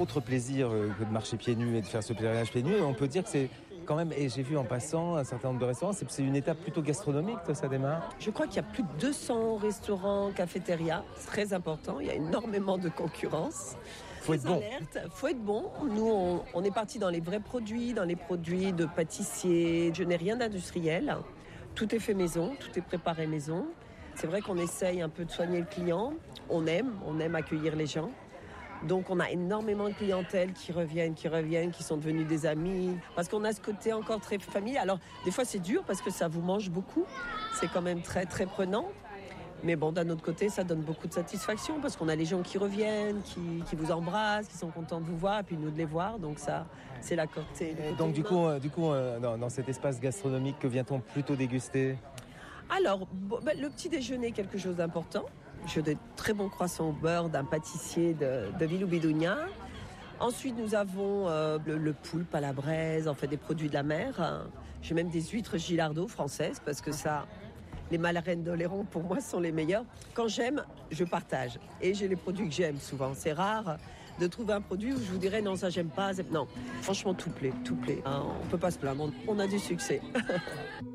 autre plaisir que de marcher pieds nus et de faire ce pèlerinage pieds nus. Et on peut dire que c'est quand même, et j'ai vu en passant un certain nombre de restaurants, c'est une étape plutôt gastronomique, toi, ça démarre. Je crois qu'il y a plus de 200 restaurants, cafétérias. C'est très important. Il y a énormément de concurrence. Faut être bon. Faut être bon. Nous, on est parti dans les vrais produits, dans les produits de pâtissier. Je n'ai rien d'industriel. Tout est fait maison, tout est préparé maison. C'est vrai qu'on essaye un peu de soigner le client. On aime accueillir les gens. Donc on a énormément de clientèle qui reviennent, qui sont devenus des amis. Parce qu'on a ce côté encore très familial. Alors des fois c'est dur parce que ça vous mange beaucoup. C'est quand même très très prenant. Mais bon, d'un autre côté, ça donne beaucoup de satisfaction parce qu'on a les gens qui reviennent, qui vous embrassent, qui sont contents de vous voir et puis nous de les voir. Donc ça, c'est la côté. Donc du coup, dans cet espace gastronomique, que vient-on plutôt déguster ? Alors, le petit déjeuner, quelque chose d'important. J'ai des très bons croissants au beurre d'un pâtissier de Villoubidounia. Ensuite, nous avons le poulpe à la braise, en fait des produits de la mer. J'ai même des huîtres Gilardeau françaises parce que ça, les Malreines d'Oléron pour moi sont les meilleures. Quand j'aime, je partage. Et j'ai les produits que j'aime souvent. C'est rare de trouver un produit où je vous dirais non, ça j'aime pas. Non, franchement, tout plaît. On peut pas se plaindre. On a du succès.